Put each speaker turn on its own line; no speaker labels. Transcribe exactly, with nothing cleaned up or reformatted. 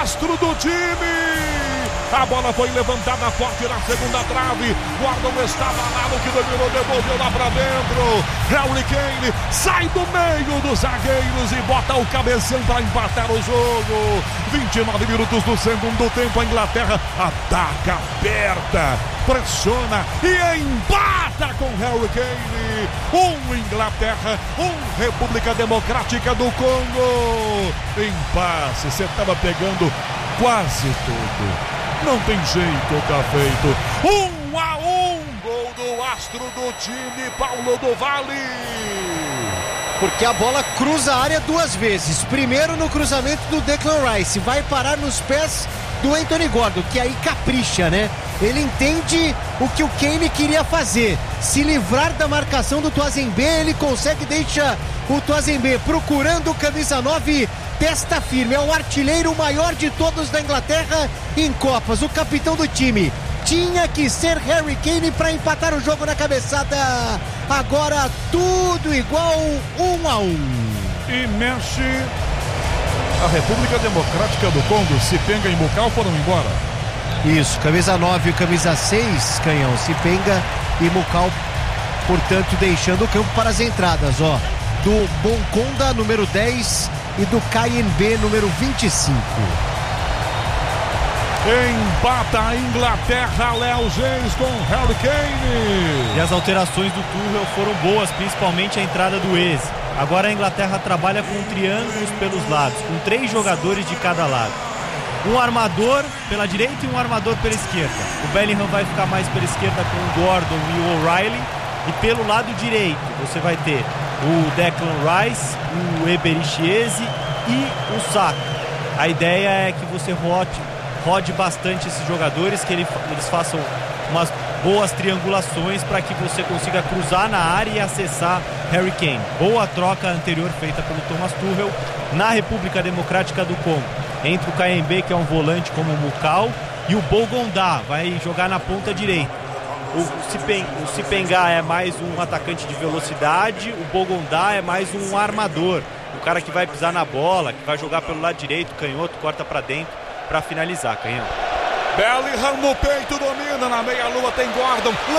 astro do time. A bola foi levantada forte na segunda trave. Gordon estava lá no que dominou, devolveu lá pra dentro. Harry Kane sai do meio dos zagueiros e bota o cabeção para empatar o jogo. vinte e nove minutos do segundo tempo. A Inglaterra ataca, aperta, pressiona e empata com Harry Kane. Um Inglaterra, um República Democrática do Congo. Empate, você estava pegando quase tudo. Não tem jeito, tá feito. Um a um, gol do astro do time, Paulo do Vale.
Porque a bola cruza a área duas vezes. Primeiro no cruzamento do Declan Rice, vai parar nos pés do Anthony Gordon, que aí capricha, né? Ele entende o que o Kane queria fazer, se livrar da marcação do Tuazembe. Ele consegue, deixa o Tuazembe procurando o camisa nove. Testa firme, é o artilheiro maior de todos da Inglaterra em Copas, o capitão do time. Tinha que ser Harry Kane para empatar o jogo na cabeçada. Agora tudo igual, um a um.
E mexe a República Democrática do Congo. Sipenga e Mukau foram embora.
Isso, camisa nove e camisa seis, Canhão, Sipenga e Mukau, portanto, deixando o campo para as entradas, ó. Do Bonconda, número dez, e do K N B, número vinte e cinco.
Empata a Inglaterra, Léo Gens com Harry Kane.
E as alterações do Tuchel foram boas, principalmente a entrada do Eze. Agora a Inglaterra trabalha com triângulos pelos lados, com três jogadores de cada lado. Um armador pela direita e um armador pela esquerda. O Bellingham vai ficar mais pela esquerda com o Gordon e o O'Reilly. E pelo lado direito você vai ter o Declan Rice, o Eberechi Eze e o Saka. A ideia é que você rode, rode bastante esses jogadores, que ele, eles façam umas boas triangulações para que você consiga cruzar na área e acessar Harry Kane. Boa troca anterior feita pelo Thomas Tuchel na República Democrática do Congo. Entre o K M B, que é um volante como o Mukau, e o Bogondá vai jogar na ponta direita. O, Sipen, o Sipenga é mais um atacante de velocidade, o Bogondá é mais um armador, o cara que vai pisar na bola, que vai jogar pelo lado direito, canhoto, corta pra dentro pra finalizar, Canhão.
Bellingham no peito, domina, na meia-lua tem Gordon.